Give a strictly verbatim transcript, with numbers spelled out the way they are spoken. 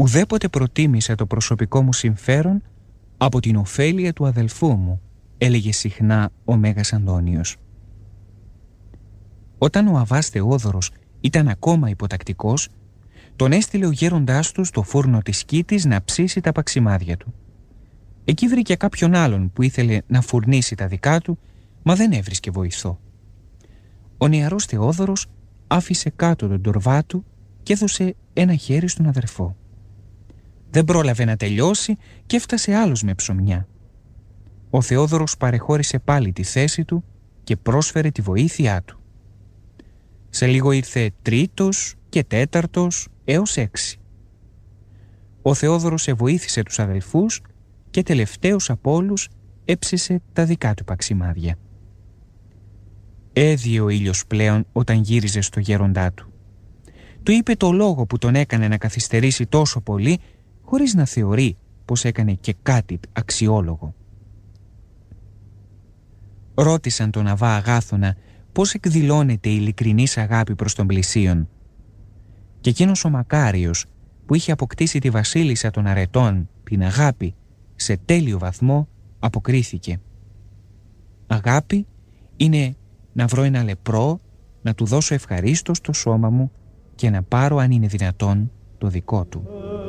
«Ουδέποτε προτίμησα το προσωπικό μου συμφέρον από την ωφέλεια του αδελφού μου», έλεγε συχνά ο Μέγας Αντώνιος. Όταν ο Αββάς Θεόδωρος ήταν ακόμα υποτακτικός, τον έστειλε ο γέροντάς του στο φούρνο της Κήτης να ψήσει τα παξιμάδια του. Εκεί βρήκε κάποιον άλλον που ήθελε να φουρνίσει τα δικά του, μα δεν έβρισκε βοηθό. Ο νεαρός Θεόδωρος άφησε κάτω τον τορβά του και έδωσε ένα χέρι στον αδερφό. Δεν πρόλαβε να τελειώσει και έφτασε άλλος με ψωμιά. Ο Θεόδωρος παρεχώρησε πάλι τη θέση του και πρόσφερε τη βοήθειά του. Σε λίγο ήρθε τρίτος και τέταρτος έως έξι. Ο Θεόδωρος εβοήθησε τους αδελφούς και τελευταίος από όλους έψησε τα δικά του παξιμάδια. Έδιε ο ήλιος πλέον όταν γύριζε στο γέροντά του. Του είπε το λόγο που τον έκανε να καθυστερήσει τόσο πολύ, χωρίς να θεωρεί πως έκανε και κάτι αξιόλογο. Ρώτησαν τον Αββά Αγάθωνα πώς εκδηλώνεται η ειλικρινής αγάπη προς τον πλησίον. Και εκείνος ο Μακάριος, που είχε αποκτήσει τη βασίλισσα των αρετών, την αγάπη, σε τέλειο βαθμό, αποκρίθηκε. Αγάπη είναι να βρω ένα λεπρό, να του δώσω ευχαρίστως το σώμα μου και να πάρω, αν είναι δυνατόν, το δικό του.